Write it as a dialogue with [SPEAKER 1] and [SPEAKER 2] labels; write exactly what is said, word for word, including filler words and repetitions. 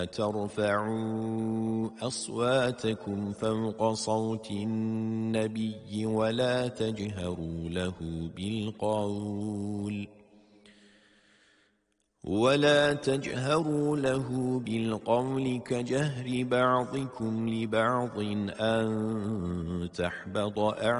[SPEAKER 1] ترفعوا أصواتكم فوق صوت النبي ولا تجهروا له بالقول ولا تجهروا له بالقول كجهر بعضكم لبعض أن تحبط أعمالكم